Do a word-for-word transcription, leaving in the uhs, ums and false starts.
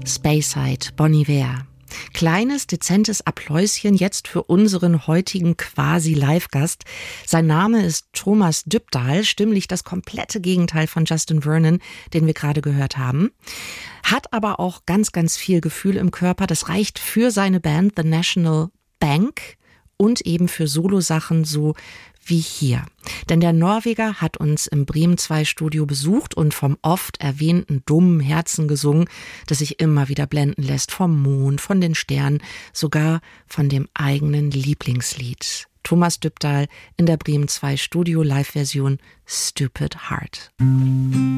Speyside, Bon Iver. Kleines, dezentes Appläuschen jetzt für unseren heutigen Quasi-Live-Gast. Sein Name ist Thomas Dybdahl, stimmlich das komplette Gegenteil von Justin Vernon, den wir gerade gehört haben. Hat aber auch ganz, ganz viel Gefühl im Körper. Das reicht für seine Band The National Bank und eben für Solosachen so wie hier. Denn der Norweger hat uns im Bremen zwei Studio besucht und vom oft erwähnten dummen Herzen gesungen, das sich immer wieder blenden lässt vom Mond, von den Sternen, sogar von dem eigenen Lieblingslied. Thomas Dybdahl in der Bremen zwei Studio Live-Version Stupid Heart.